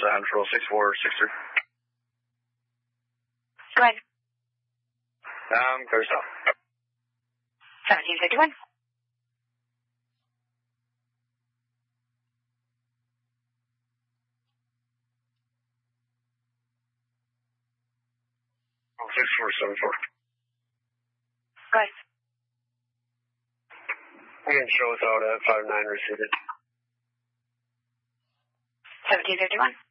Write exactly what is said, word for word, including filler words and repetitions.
uh, control six four six three. Go ahead. Um, clear stop. seventeen fifty-one. six four seven four. Go ahead. Again, show without uh, five nine received. seventeen fifty-one.